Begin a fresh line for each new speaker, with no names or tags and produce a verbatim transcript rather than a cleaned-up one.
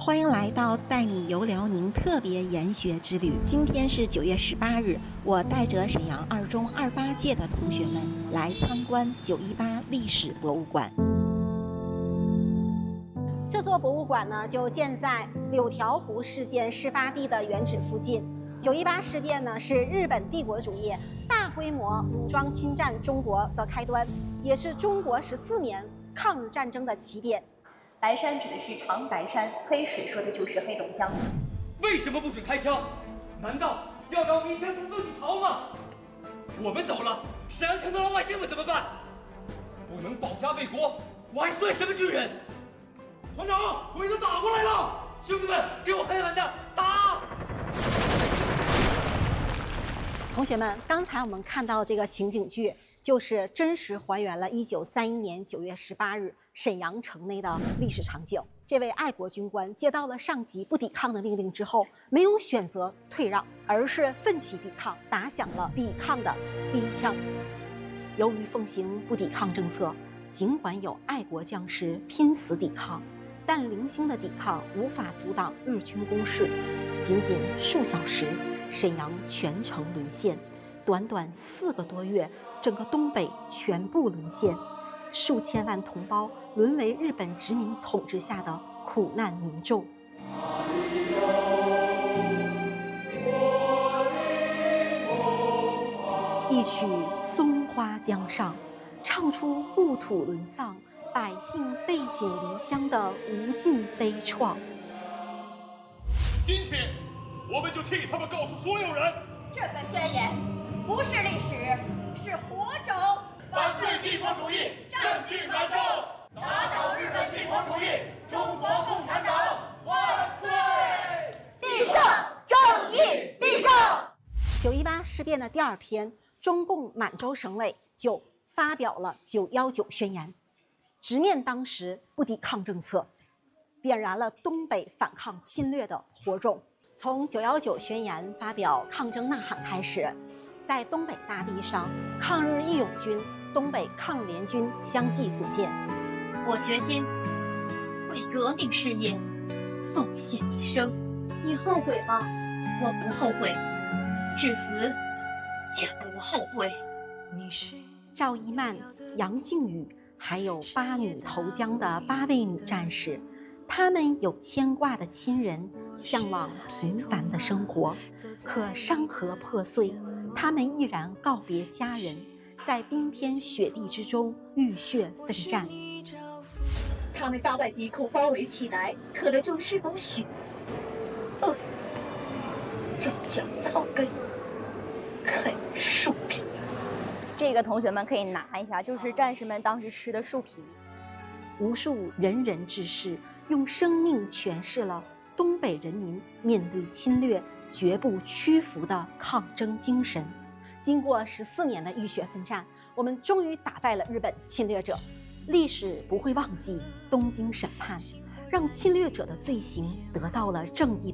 欢迎来到带你游辽宁特别研学之旅。今天是九月十八日，我带着沈阳二中二八届的同学们来参观九一八历史博物馆。这座博物馆呢，就建在柳条湖事件事发地的原址附近。九一八事变呢，是日本帝国主义大规模武装侵占中国的开端，也是中国十四年抗日战争的起点。
白山指的是长白山，黑水说的就是黑龙江。
为什么不准开枪？难道要让我们一千不自己逃吗？我们走了，沈阳城的老百姓们怎么办？不能保家卫国，我还算什么军人？团长，我已经打过来了，兄弟们，给我狠狠的打！
同学们，刚才我们看到这个情景剧，就是真实还原了一九三一年九月十八日沈阳城内的历史场景。这位爱国军官接到了上级不抵抗的命令之后，没有选择退让，而是奋起抵抗，打响了抵抗的第一枪。由于奉行不抵抗政策，尽管有爱国将士拼死抵抗，但零星的抵抗无法阻挡日军攻势。仅仅数小时，沈阳全城沦陷，短短四个多月，整个东北全部沦陷，数千万同胞沦为日本殖民统治下的苦难民众。一曲《松花江上》，唱出故土沦丧、百姓背井离乡的无尽悲怆。
今天，我们就替他们告诉所有人，
这份宣言不是历史，是火种。
反对帝国主义，占据满洲，打倒日本帝国主义，中国共产党万岁！
必胜，正义必胜。
九一八事变的第二天，中共满洲省委就发表了九一九宣言，直面当时不抵抗政策，点燃了东北反抗侵略的火种。从九一九宣言发表抗争呐喊开始，在东北大地上，抗日义勇军、东北抗日联军相继组建。
我决心为革命事业奉献一生。你后悔吗？我不后悔，至死也不后悔。
赵一曼、杨靖宇，还有八女投江的八位女战士，她们有牵挂的亲人，向往平凡的生活，可山河破碎，他们毅然告别家人，在冰天雪地之中浴血奋战。
他们把外敌口包围起来，可能就是风雪，恶就将草根啃树皮。
这个同学们可以拿一下，就是战士们当时吃的树皮。
无数仁人志士用生命诠释了东北人民面对侵略绝不屈服的抗争精神。经过十四年的浴血奋战，我们终于打败了日本侵略者。历史不会忘记东京审判，让侵略者的罪行得到了正义的